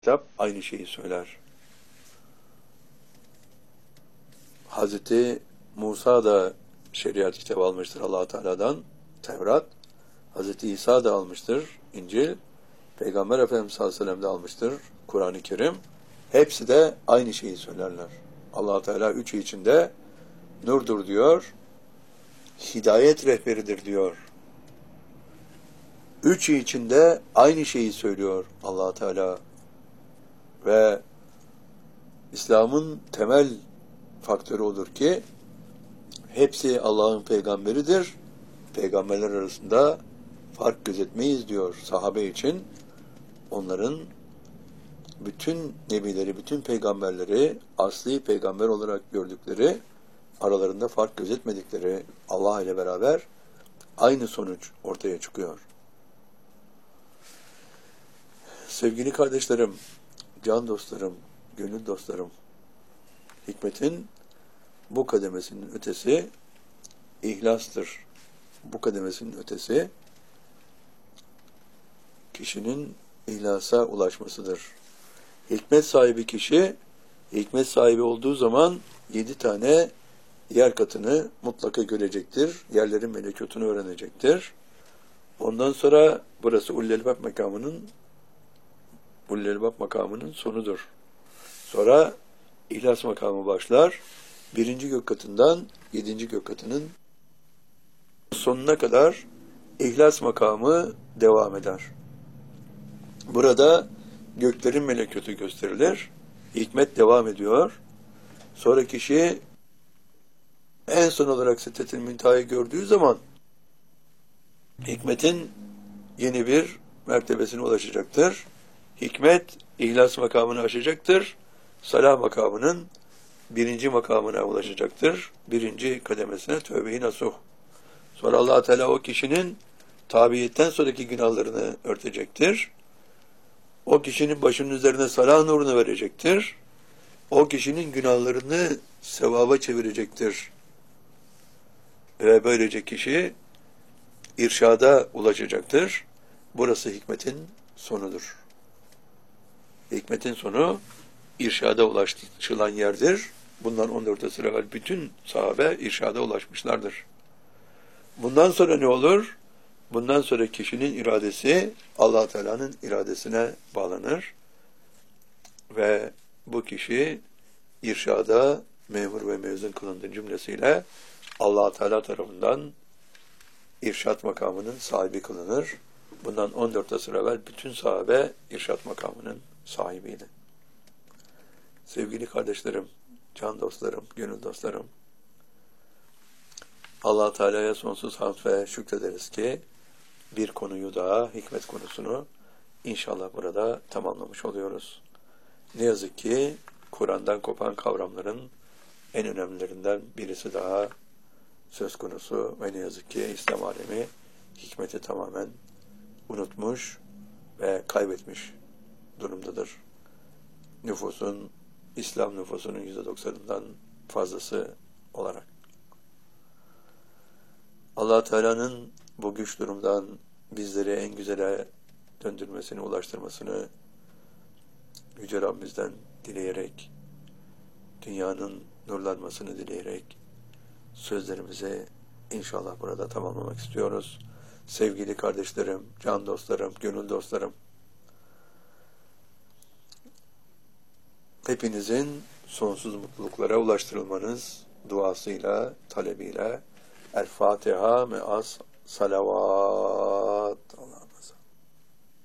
kitap aynı şeyi söyler. Hazreti Musa da şeriat kitabı almıştır Allah Teala'dan, Tevrat. Hazreti İsa da almıştır, İncil. Peygamber Efendimiz sallallahu aleyhi ve sellem de almıştır, Kur'an-ı Kerim. Hepsi de aynı şeyi söylerler. Allah Teala üçü içinde nurdur diyor, hidayet rehberidir diyor. Üçü içinde aynı şeyi söylüyor Allah Teala. Ve İslam'ın temel faktörü olur ki hepsi Allah'ın peygamberidir. Peygamberler arasında fark gözetmeyiz diyor sahabe için. Onların bütün nebileri, bütün peygamberleri asli peygamber olarak gördükleri, aralarında fark gözetmedikleri Allah ile beraber aynı sonuç ortaya çıkıyor. Sevgili kardeşlerim, can dostlarım, gönül dostlarım, hikmetin bu kademesinin ötesi ihlastır. Bu kademesinin ötesi kişinin ihlasa ulaşmasıdır. Hikmet sahibi kişi, hikmet sahibi olduğu zaman 7 tane yer katını mutlaka görecektir. Yerlerin melekutunu öğrenecektir. Ondan sonra burası Ulul-Elbab makamının sonudur. Sonra İhlas makamı başlar. 1. gök katından 7. gök katının sonuna kadar İhlas makamı devam eder. Burada göklerin melekutu gösterilir. Hikmet devam ediyor. Sonra kişi en son olarak Sidret-i Münteha'yı gördüğü zaman hikmetin yeni bir mertebesine ulaşacaktır. Hikmet İhlas makamını aşacaktır. Salah makamının 1. makamına ulaşacaktır. 1. kademesine tövbe-i nasuh. Sonra Allah Teala o kişinin tabiiyetten sonraki günahlarını örtecektir. O kişinin başının üzerine salah nurunu verecektir. O kişinin günahlarını sevaba çevirecektir. Ve böylece kişi irşada ulaşacaktır. Burası hikmetin sonudur. Hikmetin sonu irşada ulaşılan yerdir. Bundan 14 asır evvel bütün sahabe irşada ulaşmışlardır. Bundan sonra ne olur? Bundan sonra kişinin iradesi Allah Teala'nın iradesine bağlanır ve bu kişi irşada memur ve mezun kılındığı cümlesiyle Allah Teala tarafından irşat makamının sahibi kılınır. Bundan 14 asır evvel bütün sahabe irşat makamının sahibiydi. Sevgili kardeşlerim, can dostlarım, gönül dostlarım, Allah Teala'ya sonsuz hamd ve şükrederiz ki bir konuyu daha, hikmet konusunu inşallah burada tamamlamış oluyoruz. Ne yazık ki Kur'an'dan kopan kavramların en önemlilerinden birisi daha söz konusu ve ne yazık ki İslam alemi hikmeti tamamen unutmuş ve kaybetmiş durumdadır. İslam nüfusunun %90'ından fazlası olarak. Allah Teala'nın bu güç durumdan bizleri en güzele döndürmesini, ulaştırmasını Yüce Rabbimizden dileyerek, dünyanın nurlanmasını dileyerek sözlerimizi inşallah burada tamamlamak istiyoruz. Sevgili kardeşlerim, can dostlarım, gönül dostlarım, hepinizin sonsuz mutluluklara ulaştırılmanız duasıyla, talebiyle El Fatiha me'as salavat.